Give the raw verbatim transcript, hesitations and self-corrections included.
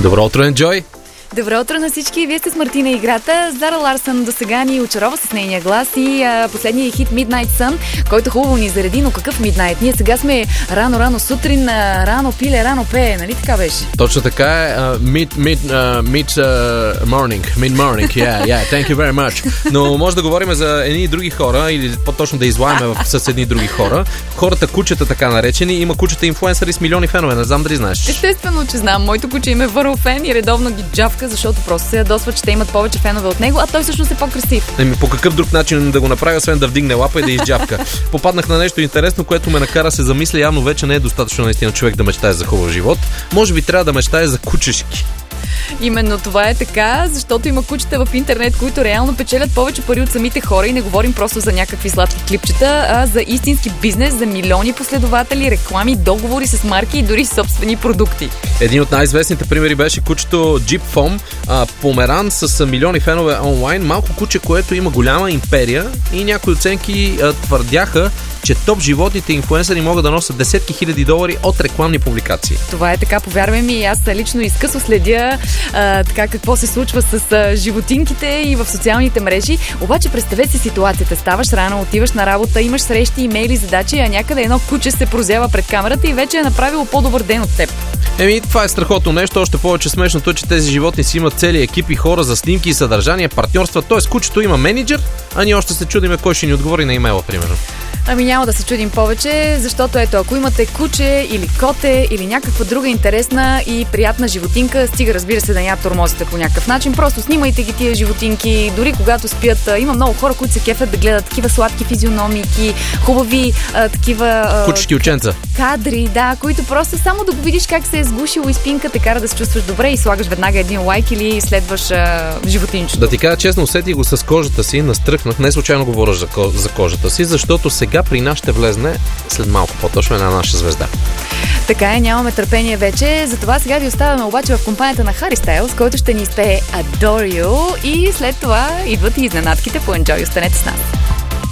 Добро утро, Enjoy! Добро утро на всички! Вие сте с Мартина играта. Зара Ларсън до сега ни очарова с нейния глас и а, последния хит Midnight Sun, който хубаво ни зареди, но какъв Midnight? Ние сега сме рано-рано сутрин, рано пиле, рано пее, нали така беше? Точно така е. Uh, mid, mid, uh, mid uh, morning. Mid morning, yeah, yeah, thank you very much. Но може да говорим за едни и други хора, или по-точно да излагаме с едни и други хора. Хората кучета, така наречени. Има кучета инфлуенсъри с милиони фенове, не знам дали знаеш. Естествено, че знам. Моето куче им е върл фен и редовно ги джавка, защото просто се ядосва, че те имат повече фенове от него, а той всъщност е по-красив. Еми, по какъв друг начин да го направя, освен да вдигне лапа и да изджавка? Попаднах на нещо интересно, което ме накара се замисля. Явно вече не е достатъчно наистина човек да мечтае за хубав живот. Може би трябва да мечтае за кучешки. Именно това е така, защото има кучета в интернет, които реално печелят повече пари от самите хора и не говорим просто за някакви сладки клипчета, а за истински бизнес, за милиони последователи, реклами, договори с марки и дори собствени продукти. Един от най-известните примери беше кучето Jeep Foam, а, померан с милиони фенове онлайн, малко куче, което има голяма империя и някои оценки а, твърдяха, че топ животните инфлуенсъри могат да носят десетки хиляди долари от рекламни публикации. Това е така, повярвай ми, аз лично изкъсно следя а, така какво се случва с а, животинките и в социалните мрежи. Обаче представете си ситуацията. Ставаш рано, отиваш на работа, имаш срещи, имейли, задачи, а някъде едно куче се прозява пред камерата и вече е направило по-добър ден от теб. Еми, това е страхотно нещо. Още повече смешното е, че тези животни си имат цели екипи, хора за снимки и съдържание, партньорства. Тоест, кучето има менеджер, а ние още се чудиме кой ще ни отговори на имейла, примерно. Ами няма да се чудим повече, защото ето, ако имате куче или коте или някаква друга интересна и приятна животинка, стига, разбира се, да няма тормозите по някакъв начин, просто снимайте ги тия животинки, дори когато спят. Има много хора, които се кефят да гледат такива сладки физиономики, хубави а, такива... А, кучешки ученца. Кадри, да, които просто само да го видиш как се е сгушило и спинка, те кара да се чувстваш добре и слагаш веднага един лайк или следваш а, животинчето. Да ти кажа честно, усетих го с кожата си, настръхнах, не случайно говоря за, за кожата си, защото сега при нас ще влезне след малко по-точно една наша звезда. Така е, нямаме търпение вече, затова сега ви оставяме обаче в компанията на Хари Стайлс, който ще ни изпее Adore You и след това идват и изненадките по Enjoy. Останете с нас.